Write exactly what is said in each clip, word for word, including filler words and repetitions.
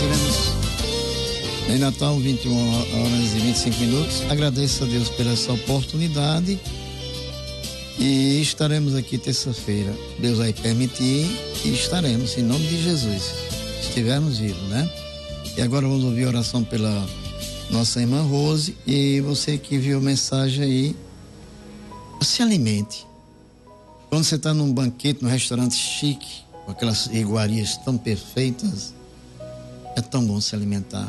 iremos em Natal, vinte e uma horas e vinte e cinco minutos. Agradeço a Deus por essa oportunidade e estaremos aqui terça-feira. Deus vai permitir e estaremos, em nome de Jesus. Estivermos vivos, né? E agora vamos ouvir a oração pela nossa irmã Rose. E você que viu a mensagem aí, se alimente. Quando você está num banquete, num restaurante chique, com aquelas iguarias tão perfeitas, é tão bom se alimentar.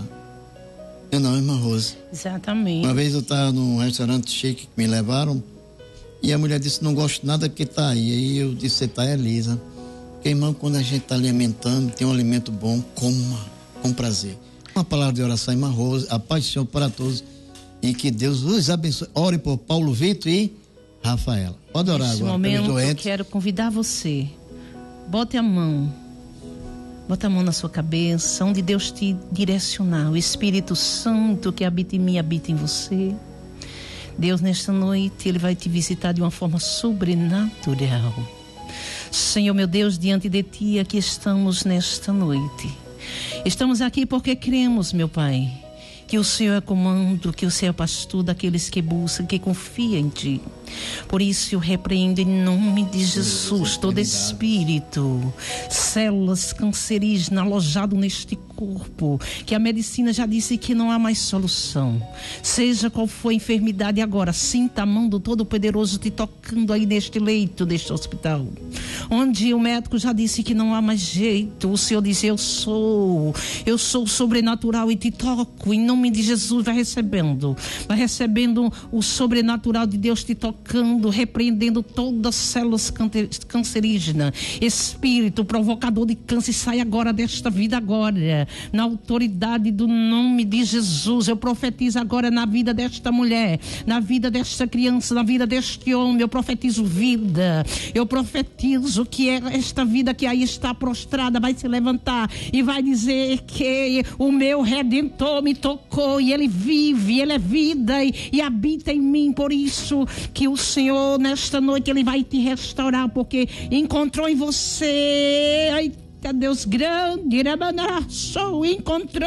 Eu não, irmã Rose. Exatamente. Uma vez eu estava num restaurante chique que me levaram e a mulher disse, não gosto nada que tá aí. Aí eu disse, você tá, Elisa. Porque, irmão, quando a gente está alimentando, tem um alimento bom, coma com prazer. Uma palavra de oração, irmã Rose, a paz do Senhor para todos e que Deus os abençoe. Ore por Paulo Vitor e Rafaela. Pode orar Neste agora. Neste momento eu quero convidar você, bote a mão, bota a mão na sua cabeça, onde Deus te direcionar, o Espírito Santo que habita em mim, habita em você. Deus, nesta noite, Ele vai te visitar de uma forma sobrenatural. Senhor, meu Deus, diante de Ti, aqui estamos nesta noite. Estamos aqui porque cremos, meu Pai, que o Senhor é comando, que o Senhor é pastor daqueles que buscam, que confiam em Ti. Por isso eu repreendo em nome de Jesus todo espírito, células cancerígenas alojado neste corpo, que a medicina já disse que não há mais solução. Seja qual for a enfermidade agora, sinta a mão do Todo-Poderoso te tocando aí neste leito deste hospital, onde o médico já disse que não há mais jeito. O Senhor diz, eu sou, eu sou sobrenatural e te toco em nome de Jesus. Vai recebendo, vai recebendo o sobrenatural de Deus te tocando, repreendendo todas as células cancerígenas, espírito provocador de câncer, sai agora desta vida agora, na autoridade do nome de Jesus. Eu profetizo agora na vida desta mulher, na vida desta criança, na vida deste homem. Eu profetizo vida, eu profetizo que esta vida que aí está prostrada vai se levantar e vai dizer que o meu Redentor me tocou e Ele vive, Ele é vida e, e habita em mim. Por isso que o Senhor nesta noite Ele vai te restaurar, porque encontrou em você, ai, Deus grande, sou, encontrou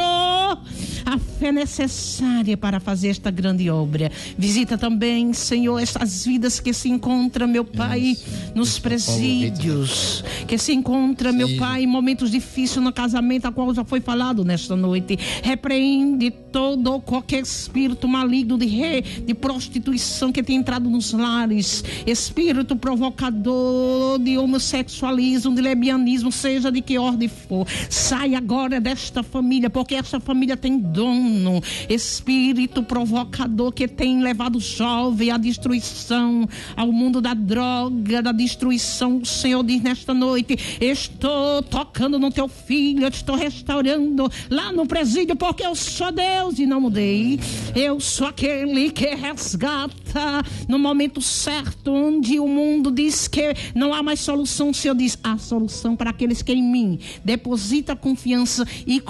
a fé necessária para fazer esta grande obra. Visita também, Senhor, estas vidas que se encontram, meu Pai, nos presídios, que se encontram, meu Pai, em momentos difíceis no casamento, a qual já foi falado nesta noite. Repreende todo ou qualquer espírito maligno de, re, de prostituição que tem entrado nos lares, espírito provocador de homossexualismo, de lesbianismo, seja de que ordem for, sai agora desta família, porque esta família tem dono. Espírito provocador que tem levado o jovem à destruição, ao mundo da droga, da destruição. O Senhor diz nesta noite, estou tocando no teu filho, eu estou restaurando lá no presídio, porque eu sou Deus e não mudei. Eu sou aquele que resgata no momento certo, onde o mundo diz que não há mais solução. O Senhor diz, há solução para aqueles que em mim deposita confiança e